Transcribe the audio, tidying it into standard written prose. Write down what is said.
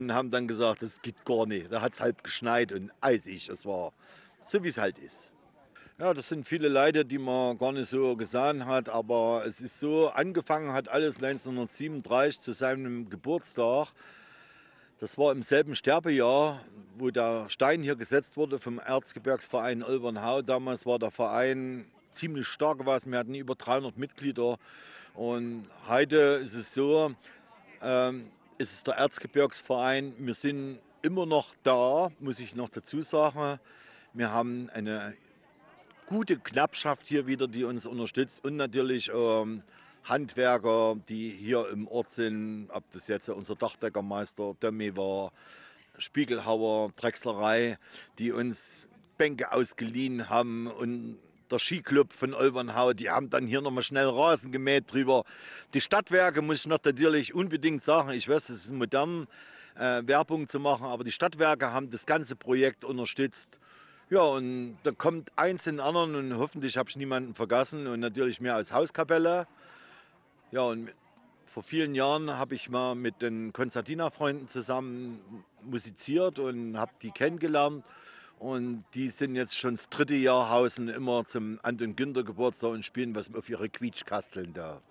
und haben dann gesagt, das geht gar nicht. Da hat es halb geschneit und eisig. Es war so, wie es halt ist. Ja, das sind viele Leute, die man gar nicht so gesehen hat, aber es ist so, angefangen hat alles 1937 zu seinem Geburtstag. Das war im selben Sterbejahr, wo der Stein hier gesetzt wurde vom Erzgebirgsverein Olbernhau. Damals war der Verein ziemlich stark gewesen. Wir hatten über 300 Mitglieder. Und heute ist es so, ist es der Erzgebirgsverein. Wir sind immer noch da, muss ich noch dazu sagen. Wir haben eine gute Knappschaft hier wieder, die uns unterstützt und natürlich Handwerker, die hier im Ort sind, ob das jetzt unser Dachdeckermeister Dömmi war, Spiegelhauer, Drechslerei, die uns Bänke ausgeliehen haben und der Skiclub von Olbernhau, die haben dann hier nochmal schnell Rasen gemäht drüber. Die Stadtwerke muss ich noch natürlich unbedingt sagen, ich weiß, es ist modern, Werbung zu machen, aber die Stadtwerke haben das ganze Projekt unterstützt. Ja, und da kommt eins in den anderen und hoffentlich habe ich niemanden vergessen und natürlich mehr als Hauskapelle. Ja, und vor vielen Jahren habe ich mal mit den Konstantina-Freunden zusammen musiziert und habe die kennengelernt. Und die sind jetzt schon das dritte Jahr hausen immer zum Anton Günther Geburtstag und spielen was auf ihre Quietschkasteln da.